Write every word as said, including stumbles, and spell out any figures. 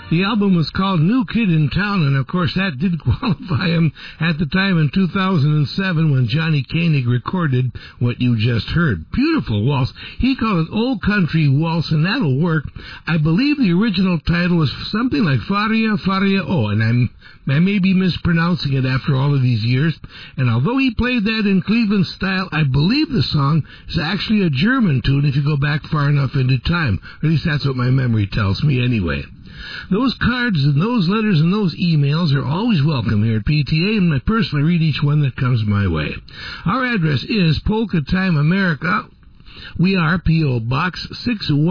The album was called New Kid in Town, and of course that did qualify him at the time in two thousand seven when Johnny Koenig recorded what you just heard. Beautiful waltz. He called it Old Country Waltz, and that'll work. I believe the original title was something like Faria Faria O, and I'm, I may be mispronouncing it after all of these years. And although he played that in Cleveland style, I believe the song is actually a German tune if you go back far enough into time. At least that's what my memory tells me anyway. Those cards and those letters and those emails are always welcome here at P T A, and I personally read each one that comes my way. Our address is Polka Time America. We are P O. Box six one